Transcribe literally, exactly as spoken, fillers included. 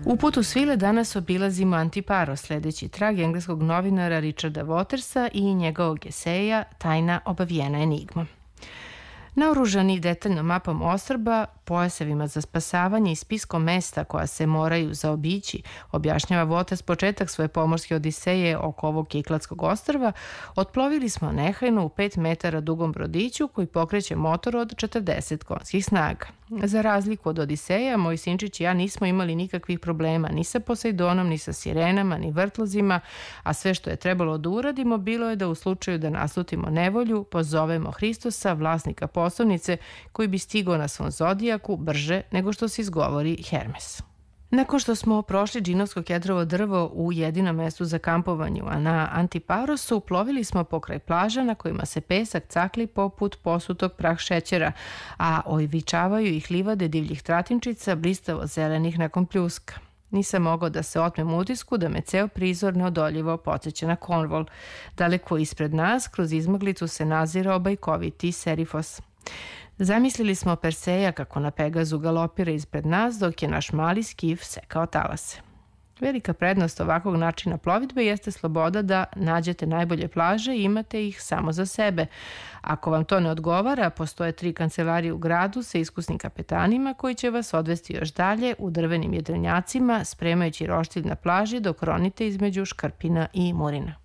U putu svile danas obilazimo Antiparo, sledeći trag engleskog novinara Richarda Watersa i njegovog eseja Tajna obavijena enigma. Naoružani detaljnom mapom ostrva, pojasevima za spasavanje i spiskom mesta koja se moraju zaobići, objašnjava Waters početak svoje pomorske odiseje oko ovog Kikladskog ostrva, otplovili smo nehajno u pet metara dugom brodiću koji pokreće motor od četrdeset konjskih snaga. Za razliku od Odiseja, moj sinčić i ja nismo imali nikakvih problema ni sa Posejdonom, ni sa sirenama, ni vrtlozima, a sve što je trebalo da uradimo bilo je da u slučaju da naslutimo nevolju, pozovemo Hristosa, vlasnika poslovnice, koji bi stigao na svom zodijaku brže nego što se izgovori Hermes. Nakon što smo prošli džinovsko kedrovo drvo u jedinom mestu za kampovanje na Antiparosu, plovili smo pokraj plaža na kojima se pesak cakli poput posutog prah šećera, a oivičavaju ih livade divljih tratinčica blistavo zelenih nakon pljuska. Nisam mogao da se otmem utisku da me ceo prizor neodoljivo podsjeća na Cornwall. Daleko ispred nas, kroz izmaglicu se nazirao bajkoviti Serifos. Zamislili smo Perseja kako na Pegazu galopira ispred nas dok je naš mali skif sekao talase. Velika prednost ovakvog načina plovidbe jeste sloboda da nađete najbolje plaže i imate ih samo za sebe. Ako vam to ne odgovara, postoje tri kancelarije u gradu sa iskusnim kapetanima koji će vas odvesti još dalje u drvenim jedrenjacima, spremajući roštilj na plaži dok ronite između Škrpina i Murina.